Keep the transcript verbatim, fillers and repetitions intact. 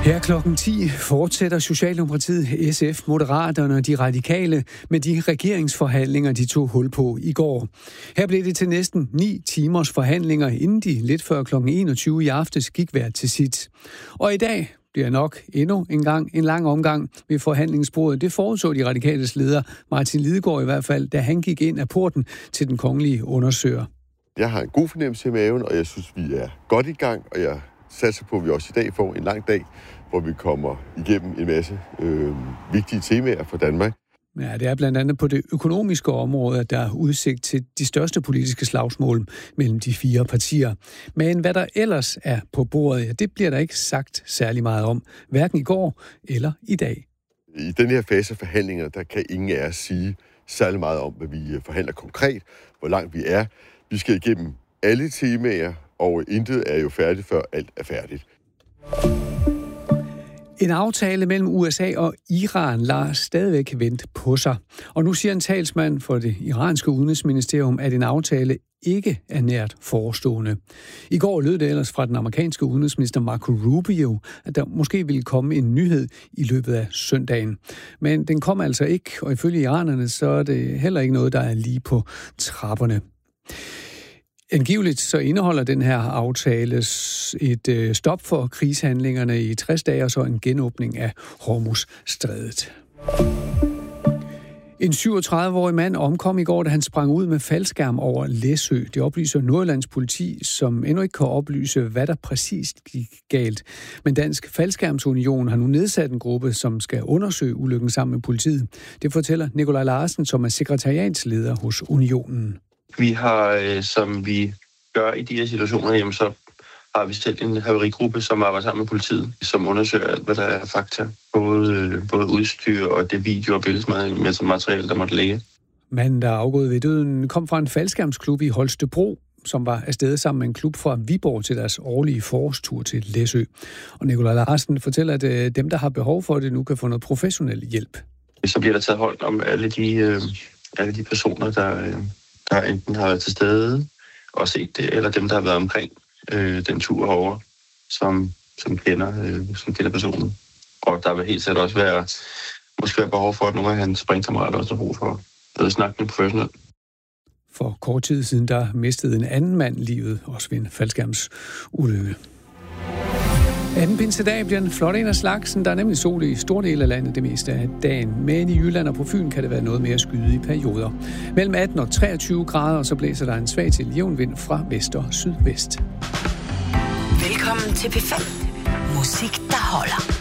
Her klokken ti fortsætter Socialdemokratiet, S F, Moderaterne og de radikale med de regeringsforhandlinger, de tog hul på i går. Her blev det til næsten ni timers forhandlinger, inden de lidt før klokken enogtyve i aftes gik hver til sit. Og i dag bliver nok endnu en gang en lang omgang ved forhandlingsbordet. Det forudså de radikales leder, Martin Lidegaard i hvert fald, da han gik ind ad porten til den kongelige undersøger. Jeg har en god fornemmelse i maven, og jeg synes, vi er godt i gang, og jeg satser på, at vi også i dag får en lang dag, hvor vi kommer igennem en masse øh, vigtige temaer for Danmark. Ja, det er blandt andet på det økonomiske område, at der er udsigt til de største politiske slagsmål mellem de fire partier. Men hvad der ellers er på bordet, ja, det bliver der ikke sagt særlig meget om, hverken i går eller i dag. I den her fase af forhandlinger, der kan ingen af os sige særlig meget om, hvad vi forhandler konkret, hvor langt vi er. Vi skal igennem alle temaer, og intet er jo færdigt, før alt er færdigt. En aftale mellem U S A og Iran lader stadigvæk vente på sig. Og nu siger en talsmand for det iranske udenrigsministerium, at en aftale ikke er nært forestående. I går lød det ellers fra den amerikanske udenrigsminister Marco Rubio, at der måske ville komme en nyhed i løbet af søndagen. Men den kom altså ikke, og ifølge iranerne så er det heller ikke noget, der er lige på trapperne. Angiveligt så indeholder den her aftale et stop for krigshandlingerne i tres dage, og så en genåbning af Hormuzstrædet. En syvogtredive-årig mand omkom i går, da han sprang ud med faldskærm over Læsø. Det oplyser Nordjyllands politi, som endnu ikke kan oplyse, hvad der præcist gik galt. Men Dansk Faldskærmsunion har nu nedsat en gruppe, som skal undersøge ulykken sammen med politiet. Det fortæller Nikolaj Larsen, som er sekretariatsleder hos Unionen. Vi har, øh, som vi gør i de her situationer, jamen, så har vi selv en haverigruppe, som arbejder sammen med politiet, som undersøger alt, hvad der er fakta. Både, øh, både udstyr og det video- og billedmateriale, der måtte ligge. Manden, der er afgået ved døden, kom fra en faldskærmsklub i Holstebro, som var afsted sammen med en klub fra Viborg til deres årlige forårstur til Læsø. Og Nikolaj Larsen fortæller, at øh, dem, der har behov for det, nu kan få noget professionel hjælp. Så bliver der taget hånd om alle de, øh, alle de personer, der... Øh, der enten har været til stede og set det, eller dem, der har været omkring øh, den tur herovre, som, som, kender, øh, som kender personen. Og der vil helt sikkert også være, måske være behov for, at nogle af hans springkammerater også har brug for at snakke med professionelt. For kort tid siden, der mistede en anden mand livet, også ved en faldskærmsulykke. Anden pinsedag bliver en flot en af slagsen. Der er nemlig sol i store dele af landet det meste af dagen. Men i Jylland og på Fyn kan det være noget mere skyde i perioder. Mellem atten og treogtyve grader, og så blæser der en svag til jævn vind fra vest og sydvest. Velkommen til P fem. Musik, der holder.